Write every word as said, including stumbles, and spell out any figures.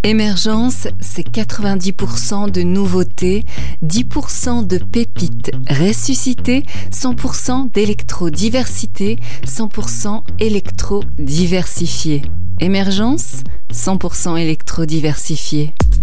Émergence, c'est quatre-vingt-dix pour cent de nouveautés, dix pour cent de pépites ressuscitées, cent pour cent d'électrodiversité, cent pour cent électrodiversifié. Émergence, cent pour cent électrodiversifié.